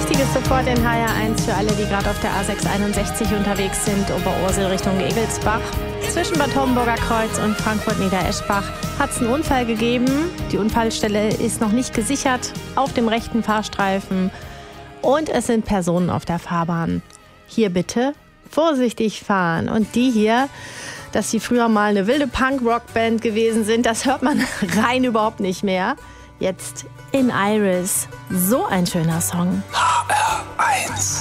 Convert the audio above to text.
wichtiges sofort in HR1 für alle, die gerade auf der A661 unterwegs sind, Oberursel Richtung Egelsbach. Zwischen Bad Homburger Kreuz und Frankfurt-Niedereschbach hat es einen Unfall gegeben. Die Unfallstelle ist noch nicht gesichert auf dem rechten Fahrstreifen und es sind Personen auf der Fahrbahn. Hier bitte vorsichtig fahren. Und die hier, dass sie früher mal eine wilde Punk-Rock-Band gewesen sind, das hört man rein überhaupt nicht mehr. Jetzt in Iris. So ein schöner Song. HR1.